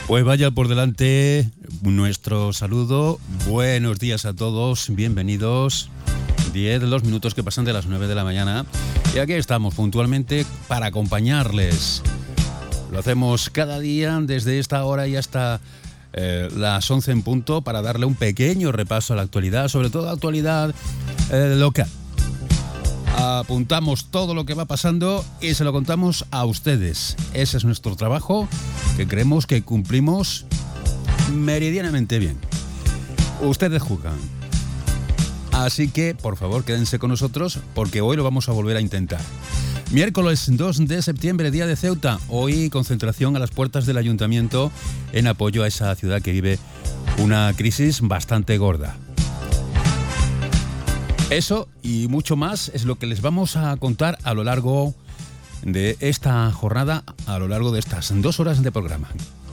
Pues vaya por delante nuestro saludo. Buenos días a todos, bienvenidos. 10 los minutos que pasan de las 9 de la mañana. Y aquí estamos puntualmente para acompañarles. Lo hacemos cada día desde esta hora y hasta las 11 en punto para darle un pequeño repaso a la actualidad, sobre todo actualidad local. Apuntamos todo lo que va pasando y se lo contamos a ustedes. Ese es nuestro trabajo, que creemos que cumplimos meridianamente bien. Ustedes juzgan. Así que, por favor, quédense con nosotros porque hoy lo vamos a volver a intentar. Miércoles 2 de septiembre, día de Ceuta. Hoy concentración a las puertas del ayuntamiento en apoyo a esa ciudad que vive una crisis bastante gorda. Eso y mucho más es lo que les vamos a contar a lo largo de esta jornada, a lo largo de estas 2 horas de programa.